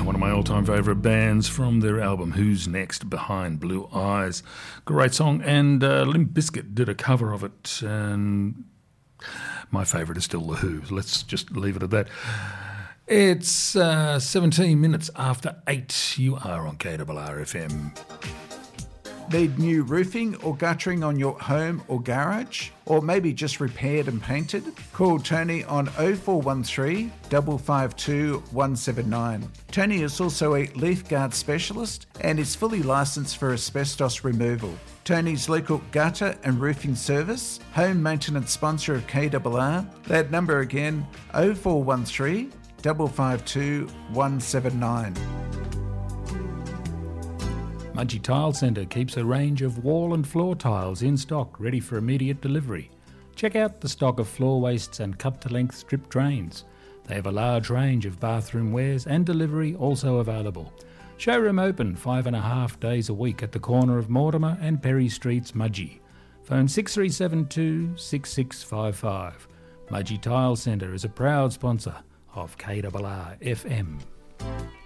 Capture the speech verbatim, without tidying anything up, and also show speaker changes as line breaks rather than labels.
one of my all-time favourite bands from their album Who's Next Behind Blue Eyes. Great song, and uh, Limp Bizkit did a cover of it, and my favourite is still The Who. Let's just leave it at that. It's uh, seventeen minutes after eight. You are on K R R F M.
Need new roofing or guttering on your home or garage? Or maybe just repaired and painted? Call Tony on oh four one three, five five two, one seven nine. Tony is also a leaf guard specialist and is fully licensed for asbestos removal. Tony's local gutter and roofing service, home maintenance sponsor of K R R. That number again, oh four one three, five five two, one seven nine.
Mudgee Tile Centre keeps a range of wall and floor tiles in stock, ready for immediate delivery. Check out the stock of floor wastes and cut-to-length strip drains. They have a large range of bathroom wares and delivery also available. Showroom open five and a half days a week at the corner of Mortimer and Perry Streets, Mudgee. Phone six three seven two, six six five five. Mudgee Tile Centre is a proud sponsor of K R R F M.